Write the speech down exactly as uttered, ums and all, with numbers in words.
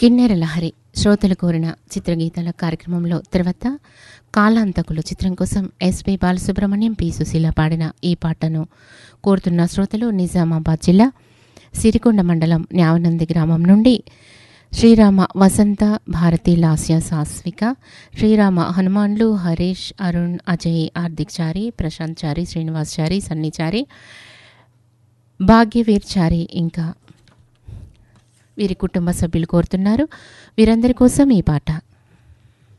కిన్నెర లహరి శ్రోతలు కోరిన చిత్రగీతాల కార్యక్రమంలో తర్వాత కాలాంతకులు చిత్రం కోసం ఎస్పి బాలసుబ్రహ్మణ్యం పి సుశీల పాడిన ఈ పాటను కోరుతున్న శ్రోతలు నిజామాబాద్ జిల్లా సిరికొండ మండలం న్యావనంది గ్రామం నుండి శ్రీరామ వసంత భారతి లాస్య సాస్విక శ్రీరామ హనుమాన్లు హరీష్ అరుణ్ అజయ్ హార్దిక్ చారి ప్రశాంత్ చారి శ్రీనివాస్ చారి సన్నీ చారి భాగ్యవీర్ చారి ఇంకా వీరి కుటుంబ సభ్యులు కోరుతున్నారు. వీరందరి కోసం ఈ పాట.